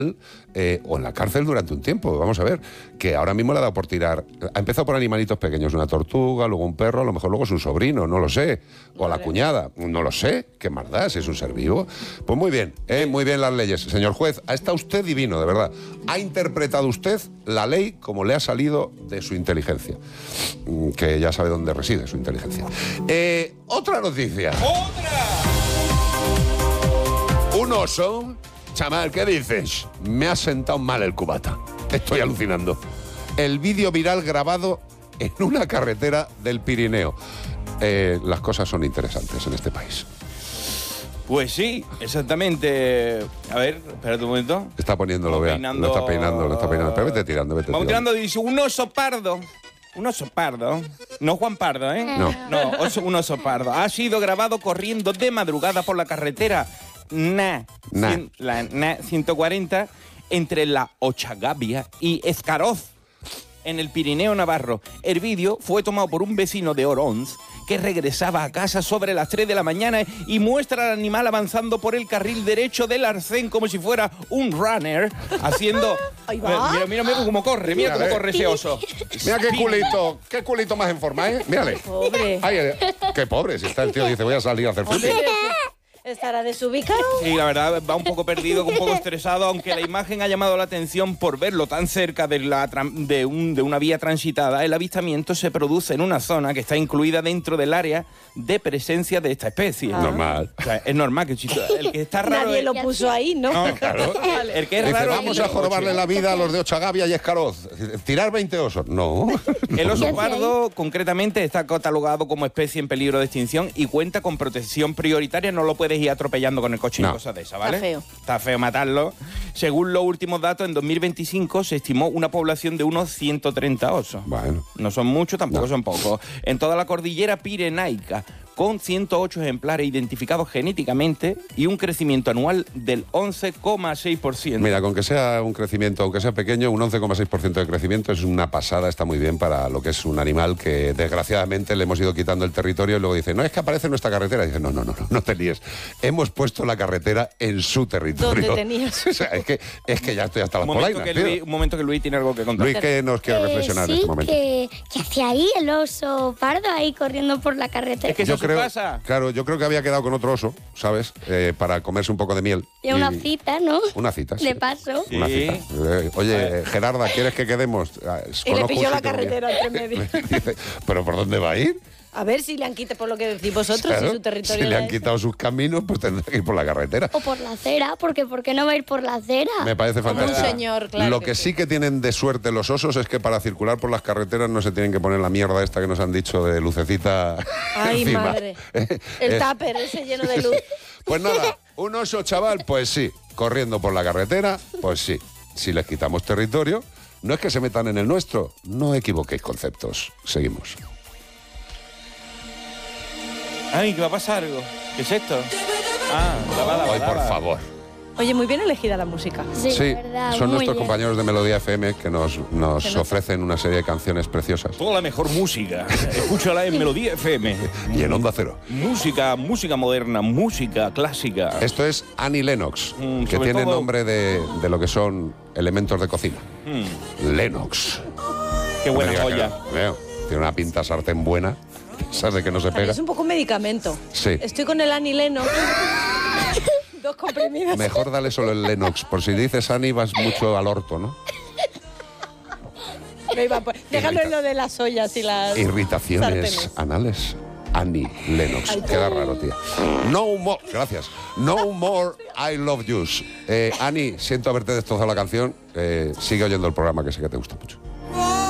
o en la cárcel durante un tiempo. Vamos a ver, que ahora mismo le ha dado por tirar. Ha empezado por animalitos pequeños, una tortuga, luego un perro, a lo mejor luego es un sobrino, no lo sé. O a la cuñada, no lo sé. ¿Qué más da si es un ser vivo? Pues muy bien las leyes. Señor juez, ha estado usted divino, de verdad. Ha interpretado usted la ley como le ha salido de su inteligencia. Que ya sabe dónde reside su inteligencia. Otra noticia. ¡Otra! Un oso. Chaval, ¿qué dices? Me ha sentado mal el cubata. Estoy alucinando. El vídeo viral grabado en una carretera del Pirineo. Las cosas son interesantes en este país. Pues sí, exactamente. A ver, espérate un momento. Está poniéndolo, vea. Lo está peinando. Pero vete tirando, Vamos tirando, dice, un oso pardo. Un oso pardo. No Juan Pardo, ¿eh? No, un oso pardo. Ha sido grabado corriendo de madrugada por la carretera la 140 entre la Ochagavia y Escaroz, en el Pirineo Navarro. El vídeo fue tomado por un vecino de Oronz que regresaba a casa sobre las 3 de la mañana y muestra al animal avanzando por el carril derecho del arcén como si fuera un runner, haciendo... Mira cómo corre, mira cómo corre ese oso. Mira qué culito más en forma, ¿eh? Mírale. Pobre. Ay, qué pobre, si está el tío dice voy a salir a hacer fútbol. ¿Estará desubicado? Sí, la verdad, va un poco perdido, un poco estresado, aunque la imagen ha llamado la atención por verlo tan cerca de una vía transitada. El avistamiento se produce en una zona que está incluida dentro del área de presencia de esta especie. Normal. O sea, es normal que el que está raro... Nadie lo puso ahí, ¿no? Claro. El que es Dice, raro... vamos a jorobarle la vida a los de Ochagavia y Escaroz. Tirar 20 osos. No. El oso pardo, concretamente, está catalogado como especie en peligro de extinción y cuenta con protección prioritaria. No lo puedes ir atropellando con el coche y cosas de esas, ¿vale? Está feo. Está feo matarlo. Según los últimos datos, en 2025 se estimó una población de unos 130 osos. Bueno. No son muchos, tampoco son pocos. En toda la cordillera pirenaica, con 108 ejemplares identificados genéticamente y un crecimiento anual del 11,6%. Mira, con que sea un crecimiento, aunque sea pequeño, un 11,6% de crecimiento es una pasada, está muy bien para lo que es un animal que desgraciadamente le hemos ido quitando el territorio y luego dice, no, es que aparece en nuestra carretera. Y dice, no te líes. Hemos puesto la carretera en su territorio. ¿Dónde tenías? O sea, es que ya estoy hasta las polainas. Un momento que Luis tiene algo que contar. Luis, ¿qué nos quiere reflexionar en este momento? ¿Qué hacía ahí el oso pardo ahí corriendo por la carretera? Es que eso es su casa. Claro, yo creo que había quedado con otro oso, ¿sabes? Para comerse un poco de miel. Y una cita, ¿no? Una cita, sí. De paso. Una cita. Oye, Gerarda, ¿quieres que quedemos? Y le pilló la carretera entre medio. Dice, ¿pero por dónde va a ir? A ver si le han quitado por lo que decís vosotros, Claro, si su territorio si le han era quitado sus caminos, pues tendrá que ir por la carretera. O por la acera, porque ¿por qué no va a ir por la acera? Me parece Como fantástico. un señor, claro. Lo que sí que tienen de suerte los osos es que para circular por las carreteras no se tienen que poner la mierda esta que nos han dicho de lucecita. Ay, encima. madre. El tupper ese lleno de luz. Pues nada, un oso chaval, pues sí, corriendo por la carretera, pues sí. Si les quitamos territorio, no es que se metan en el nuestro, no equivoquéis conceptos. Seguimos. Ay, que va a pasar algo. ¿Qué es esto? La bala. Hoy, por favor. Oye, muy bien elegida la música. Sí, verdad, son muy nuestros bien. compañeros de Melodía FM que nos ofrecen una serie de canciones preciosas. Toda la mejor música. Escúchala en Melodía FM. Y en Onda Cero. Música moderna, música clásica. Esto es Annie Lennox, que sobre tiene todo- nombre de lo que son elementos de cocina. Lennox. Qué buena No me diga joya. que no. Veo, tiene una pinta sartén buena. ¿Sabes de que no se pega? Es un poco medicamento. Sí. Estoy con el Annie Lennox. 2 comprimidos. Mejor dale solo el Lennox. Por si dices Annie vas mucho al orto, ¿no? Déjalo en lo de las ollas y las Irritaciones sartenes. anales. Annie Lennox. Queda raro, tía. No more. Gracias. No more I love yous. Annie, siento haberte destrozado la canción. Sigue oyendo el programa, que sé que te gusta mucho.